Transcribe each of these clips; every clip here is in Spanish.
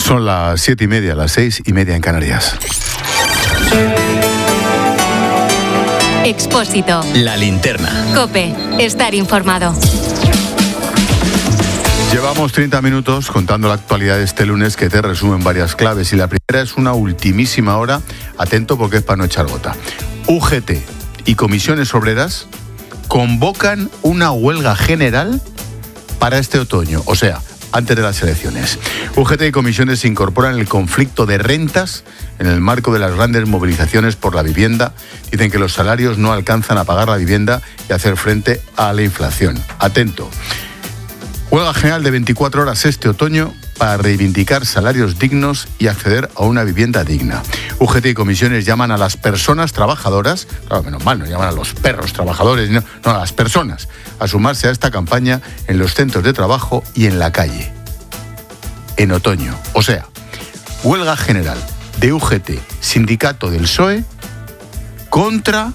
Son las 7:30, las 6:30 en Canarias. Expósito. La linterna. COPE. Estar informado. Llevamos 30 minutos contando la actualidad de este lunes, que te resumen varias claves. Y la primera es una ultimísima hora. Atento, porque es para no echar gota. UGT y comisiones obreras convocan una huelga general para este otoño, o sea, antes de las elecciones. UGT y comisiones se incorporan en el conflicto de rentas en el marco de las grandes movilizaciones por la vivienda. Dicen que los salarios no alcanzan a pagar la vivienda y hacer frente a la inflación. Atento. Huelga general de 24 horas este otoño para reivindicar salarios dignos y acceder a una vivienda digna. UGT y comisiones llaman a las personas trabajadoras, claro, menos mal, no llaman a los perros trabajadores, no, a las personas, a sumarse a esta campaña en los centros de trabajo y en la calle. En otoño. O sea, huelga general de UGT, sindicato del PSOE, contra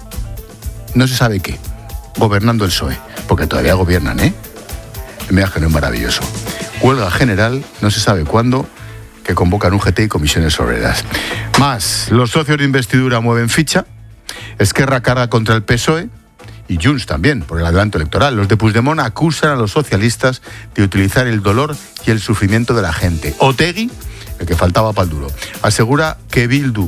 no se sabe qué, gobernando el PSOE, porque todavía gobiernan, ¿eh? Mira que no es maravilloso. Huelga general, no se sabe cuándo, que convocan UGT y comisiones obreras. Más, los socios de investidura mueven ficha, Esquerra carga contra el PSOE y Junts también, por el adelanto electoral. Los de Puigdemont acusan a los socialistas de utilizar el dolor y el sufrimiento de la gente. Otegi, el que faltaba para el duro, asegura que Bildu,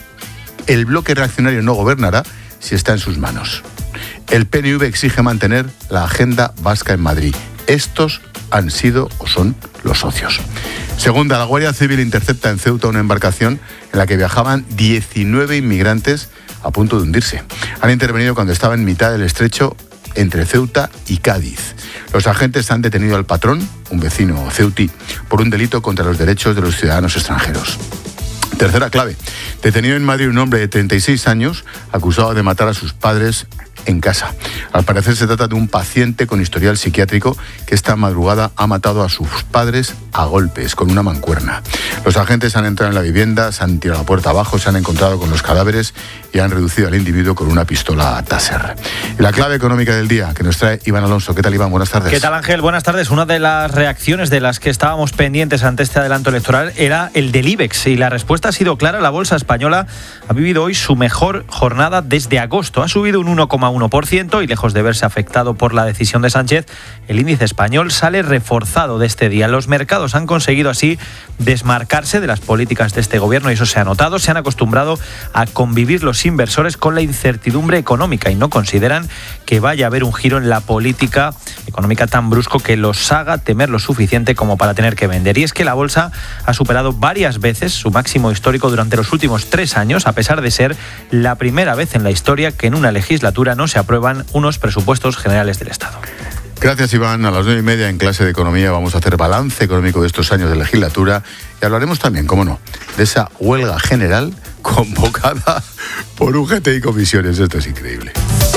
el bloque reaccionario, no gobernará si está en sus manos. El PNV exige mantener la agenda vasca en Madrid. Estos han sido o son los socios. Segunda, la Guardia Civil intercepta en Ceuta una embarcación en la que viajaban 19 inmigrantes a punto de hundirse. Han intervenido cuando estaba en mitad del estrecho entre Ceuta y Cádiz. Los agentes han detenido al patrón, un vecino ceutí, por un delito contra los derechos de los ciudadanos extranjeros. Tercera clave, detenido en Madrid un hombre de 36 años acusado de matar a sus padres en casa. Al parecer se trata de un paciente con historial psiquiátrico que esta madrugada ha matado a sus padres a golpes con una mancuerna. Los agentes han entrado en la vivienda, se han tirado la puerta abajo, se han encontrado con los cadáveres y han reducido al individuo con una pistola Taser. Y la clave económica del día que nos trae Iván Alonso. ¿Qué tal, Iván? Buenas tardes. ¿Qué tal, Ángel? Buenas tardes. Una de las reacciones de las que estábamos pendientes ante este adelanto electoral era el del IBEX, y la respuesta ha sido clara. La bolsa española ha vivido hoy su mejor jornada desde agosto. Ha subido un 1,1% y, lejos de verse afectado por la decisión de Sánchez, el índice español sale reforzado de este día. Los mercados han conseguido así desmarcarse de las políticas de este gobierno y eso se ha notado. Se han acostumbrado a convivir los inversores con la incertidumbre económica y no consideran que vaya a haber un giro en la política económica tan brusco que los haga temer lo suficiente como para tener que vender. Y es que la bolsa ha superado varias veces su máximo histórico durante los últimos 3 años, a pesar de ser la primera vez en la historia que en una legislatura no se aprueban unos presupuestos generales del Estado. Gracias, Iván. A las 9:30 en clase de economía vamos a hacer balance económico de estos años de legislatura y hablaremos también, cómo no, de esa huelga general convocada por UGT y comisiones. Esto es increíble.